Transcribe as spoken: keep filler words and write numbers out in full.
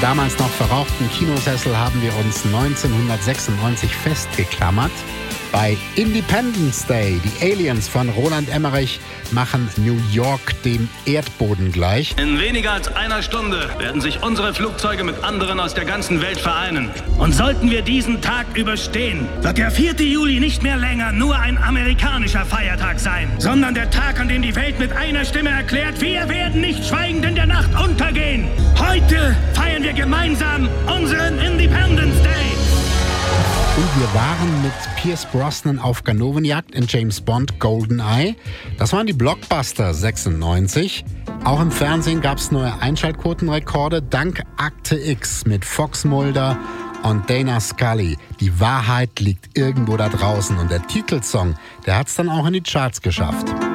damals noch verrauchten Kinosessel haben wir uns neunzehnhundertsechsundneunzig festgeklammert. Bei Independence Day, die Aliens von Roland Emmerich machen New York dem Erdboden gleich. In weniger als einer Stunde werden sich unsere Flugzeuge mit anderen aus der ganzen Welt vereinen. Und sollten wir diesen Tag überstehen, wird der vierte Juli nicht mehr länger nur ein amerikanischer Feiertag sein, sondern der Tag, an dem die Welt mit einer Stimme erklärt, wir werden nicht schweigend in der Nacht untergehen. Heute feiern wir gemeinsam unseren Independence Day. Und wir waren mit Pierce Brosnan auf Ganovenjagd in James Bond GoldenEye. Das waren die Blockbuster sechsundneunzig. Auch im Fernsehen gab es neue Einschaltquotenrekorde dank Akte X mit Fox Mulder und Dana Scully. Die Wahrheit liegt irgendwo da draußen. Und der Titelsong, der hat es dann auch in die Charts geschafft.